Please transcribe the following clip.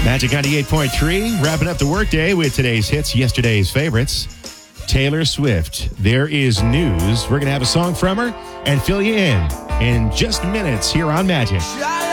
Magic 98.3, wrapping up the workday with today's hits, yesterday's favorites. Taylor Swift, There Is News. We're going to have a song from her and fill you in just minutes here on Magic.